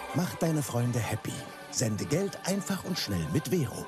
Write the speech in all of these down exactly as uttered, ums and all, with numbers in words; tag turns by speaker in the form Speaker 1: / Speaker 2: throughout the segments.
Speaker 1: Mach deine Freunde happy. Sende Geld einfach und schnell mit Vero.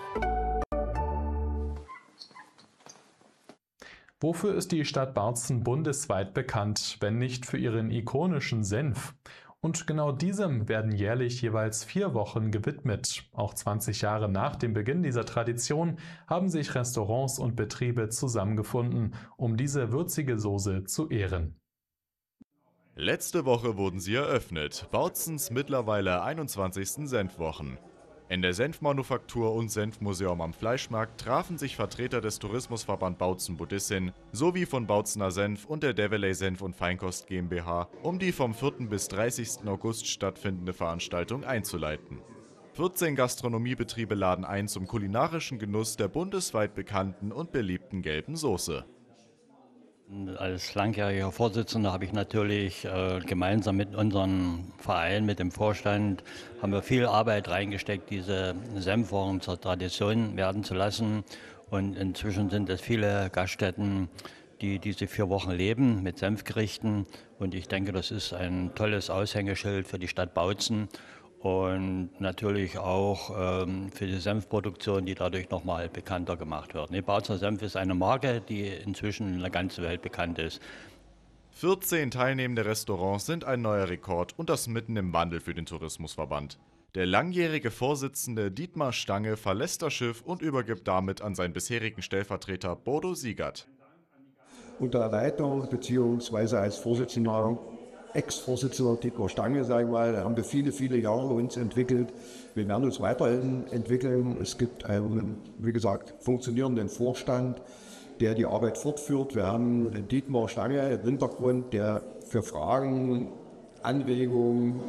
Speaker 2: Wofür ist die Stadt Bautzen bundesweit bekannt, wenn nicht für ihren ikonischen Senf? Und genau diesem werden jährlich jeweils vier Wochen gewidmet. Auch zwanzig Jahre nach dem Beginn dieser Tradition haben sich Restaurants und Betriebe zusammengefunden, um diese würzige Soße zu ehren.
Speaker 3: Letzte Woche wurden sie eröffnet, Bautzens mittlerweile einundzwanzigsten Senfwochen. In der Senfmanufaktur und Senfmuseum am Fleischmarkt trafen sich Vertreter des Tourismusverband Bautzen-Budissin sowie von Bautzener Senf und der Develey Senf und Feinkost GmbH, um die vom vierten bis dreißigsten August stattfindende Veranstaltung einzuleiten. vierzehn Gastronomiebetriebe laden ein zum kulinarischen Genuss der bundesweit bekannten und beliebten gelben Soße.
Speaker 4: Als langjähriger Vorsitzender habe ich natürlich äh, gemeinsam mit unserem Verein, mit dem Vorstand, haben wir viel Arbeit reingesteckt, diese Senfwochen zur Tradition werden zu lassen. Und inzwischen sind es viele Gaststätten, die diese vier Wochen leben mit Senfgerichten. Und ich denke, das ist ein tolles Aushängeschild für die Stadt Bautzen. Und natürlich auch ähm, für die Senfproduktion, die dadurch nochmal bekannter gemacht wird. Ne, Bautzener Senf ist eine Marke, die inzwischen in der ganzen Welt bekannt ist.
Speaker 3: vierzehn teilnehmende Restaurants sind ein neuer Rekord und das mitten im Wandel für den Tourismusverband. Der langjährige Vorsitzende Dietmar Stange verlässt das Schiff und übergibt damit an seinen bisherigen Stellvertreter Bodo Siegert.
Speaker 5: Unter Leitung bzw. als Vorsitzender Ex-Vorsitzender Dietmar Stange, sagen wir mal, haben wir viele, viele Jahre uns entwickelt. Wir werden uns weiterhin entwickeln. Es gibt einen, wie gesagt, funktionierenden Vorstand, der die Arbeit fortführt. Wir haben den Dietmar Stange im Hintergrund, der für Fragen, Anregungen,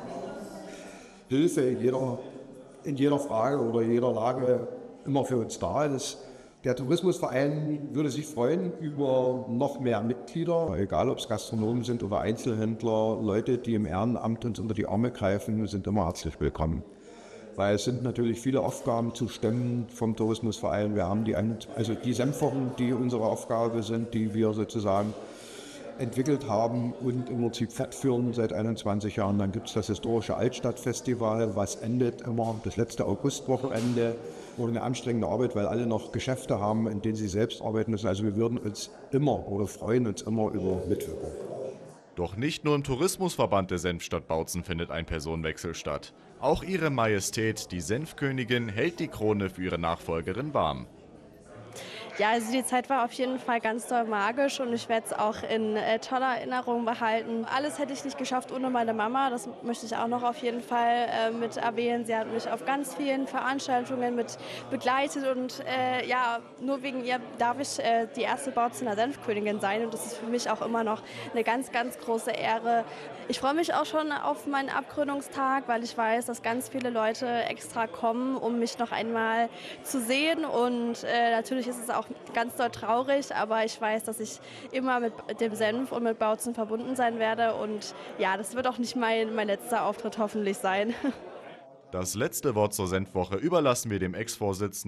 Speaker 5: Hilfe in jeder, in jeder Frage oder jeder Lage immer für uns da ist. Der Tourismusverein würde sich freuen über noch mehr Mitglieder, egal ob es Gastronomen sind oder Einzelhändler, Leute, die im Ehrenamt uns unter die Arme greifen, sind immer herzlich willkommen. Weil es sind natürlich viele Aufgaben zu stemmen vom Tourismusverein. Wir haben die, also die Senfwochen, die unsere Aufgabe sind, die wir sozusagen entwickelt haben und im Prinzip fortführen seit einundzwanzig Jahren. Dann gibt es das historische Altstadtfestival, was endet immer das letzte Augustwochenende. Oder eine anstrengende Arbeit, weil alle noch Geschäfte haben, in denen sie selbst arbeiten müssen. Also wir würden uns immer oder freuen uns immer über Mitwirkung.
Speaker 3: Doch nicht nur im Tourismusverband der Senfstadt Bautzen findet ein Personenwechsel statt. Auch ihre Majestät, die Senfkönigin, hält die Krone für ihre Nachfolgerin warm.
Speaker 6: Ja, also die Zeit war auf jeden Fall ganz doll magisch und ich werde es auch in äh, toller Erinnerung behalten. Alles hätte ich nicht geschafft ohne meine Mama, das möchte ich auch noch auf jeden Fall äh, mit erwähnen. Sie hat mich auf ganz vielen Veranstaltungen mit begleitet und äh, ja, nur wegen ihr darf ich äh, die erste Bautzener Senfkönigin sein und das ist für mich auch immer noch eine ganz, ganz große Ehre. Ich freue mich auch schon auf meinen Abkrönungstag, weil ich weiß, dass ganz viele Leute extra kommen, um mich noch einmal zu sehen und äh, natürlich ist es auch ganz doll traurig, aber ich weiß, dass ich immer mit dem Senf und mit Bautzen verbunden sein werde und ja, das wird auch nicht mein, mein letzter Auftritt hoffentlich sein.
Speaker 3: Das letzte Wort zur Senfwoche überlassen wir dem Ex-Vorsitzenden